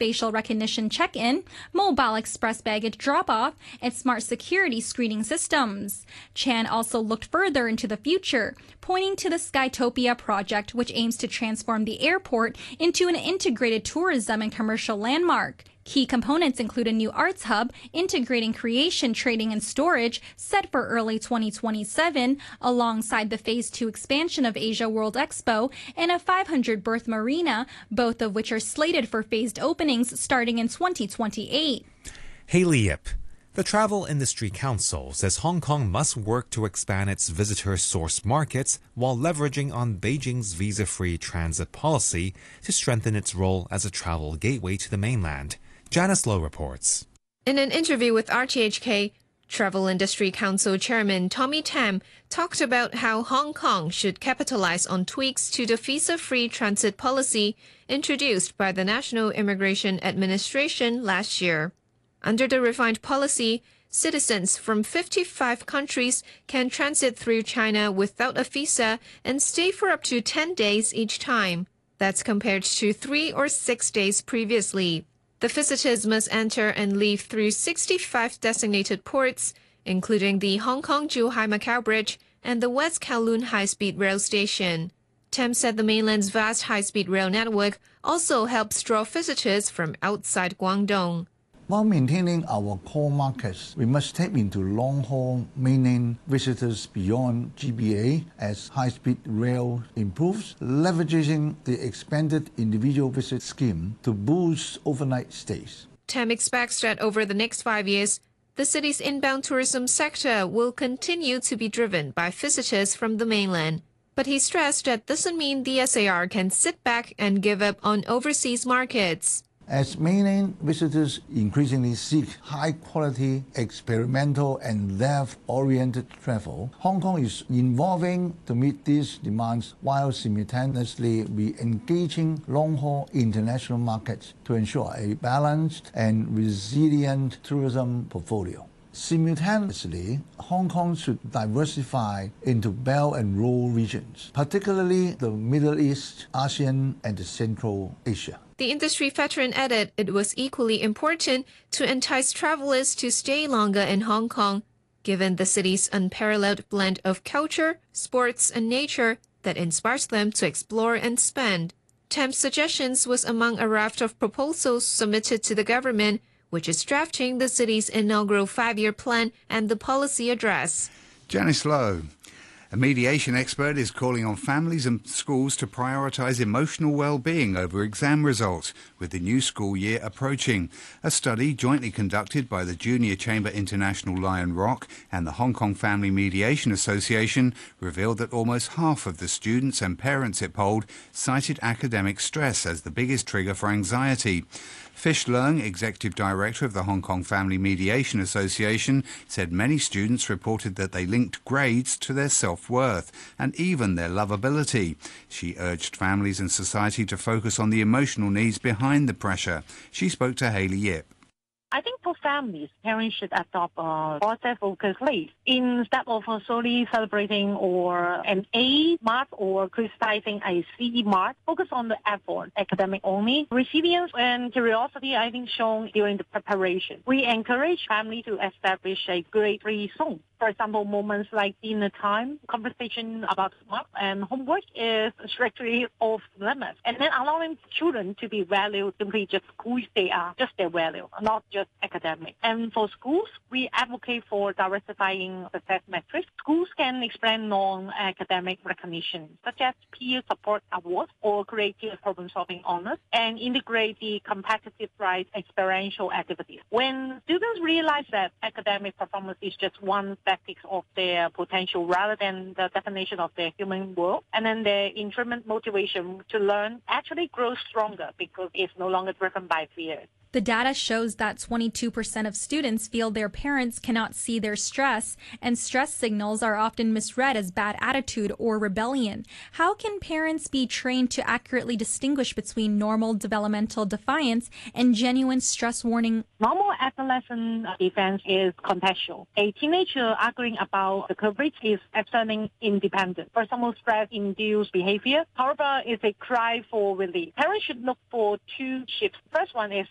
facial recognition check-in, mobile express baggage drop-off, and smart security screening systems. Chan also looked further into the future, pointing to the Skytopia project, which aims to transform the airport into an integrated tourism and commercial landmark. Key components include a new arts hub, integrating creation, trading, and storage, set for early 2027, alongside the Phase 2 expansion of Asia World Expo, and a 500-berth marina, both of which are slated for phased openings starting in 2028. Haley Yip. The Travel Industry Council says Hong Kong must work to expand its visitor source markets while leveraging on Beijing's visa-free transit policy to strengthen its role as a travel gateway to the mainland. Janice Lowe reports. In an interview with RTHK, Travel Industry Council Chairman Tommy Tam talked about how Hong Kong should capitalize on tweaks to the visa-free transit policy introduced by the National Immigration Administration last year. Under the refined policy, citizens from 55 countries can transit through China without a visa and stay for up to 10 days each time. That's compared to 3 or 6 days previously. The visitors must enter and leave through 65 designated ports, including the Hong Kong-Zhuhai-Macau Bridge and the West Kowloon High-Speed Rail Station. Tam said the mainland's vast high-speed rail network also helps draw visitors from outside Guangdong. While maintaining our core markets, we must tap into long-haul mainland visitors beyond GBA as high-speed rail improves, leveraging the expanded individual visit scheme to boost overnight stays. Tam expects that over the next 5 years, the city's inbound tourism sector will continue to be driven by visitors from the mainland. But he stressed that doesn't mean the SAR can sit back and give up on overseas markets. As mainland visitors increasingly seek high-quality, experimental and depth-oriented travel, Hong Kong is evolving to meet these demands while simultaneously re-engaging long-haul international markets to ensure a balanced and resilient tourism portfolio. Simultaneously, Hong Kong should diversify into Belt and Road regions, particularly the Middle East, ASEAN, and Central Asia. The industry veteran added it was equally important to entice travelers to stay longer in Hong Kong, given the city's unparalleled blend of culture, sports, and nature that inspires them to explore and spend. Tam's suggestions was among a raft of proposals submitted to the government, which is drafting the city's inaugural 5-year plan and the policy address. Janice Lowe. A mediation expert is calling on families and schools to prioritise emotional well-being over exam results, with the new school year approaching. A study jointly conducted by the Junior Chamber International Lion Rock and the Hong Kong Family Mediation Association revealed that almost half of the students and parents it polled cited academic stress as the biggest trigger for anxiety. Fish Leung, Executive Director of the Hong Kong Family Mediation Association, said many students reported that they linked grades to their self-worth and even their lovability. She urged families and society to focus on the emotional needs behind the pressure. She spoke to Haley Yip. I think for families, parents should adopt a process-focused place instead of solely celebrating or an A mark or criticizing a C mark. Focus on the effort, academic only. Resilience and curiosity, I think, shown during the preparation. We encourage families to establish a grade-free zone. For example, moments like dinner time, conversation about work and homework is strictly off limits. And then allowing children to be valued simply just who they are, just their value, not just academic. And for schools, we advocate for diversifying success metrics. Schools can expand non-academic recognition, such as peer support awards or creative problem-solving honors, and integrate the competitive prize experiential activities. When students realize that academic performance is just one aspects of their potential rather than the definition of their human world, and then their intrinsic motivation to learn actually grows stronger because it's no longer driven by fear. The data shows that 22% of students feel their parents cannot see their stress, and stress signals are often misread as bad attitude or rebellion. How can parents be trained to accurately distinguish between normal developmental defiance and genuine stress warning? Normal adolescent defense is contextual. A teenager arguing about the coverage is asserting independence. For example, stress-induced behavior, however, is a cry for relief. Parents should look for two shifts. First one is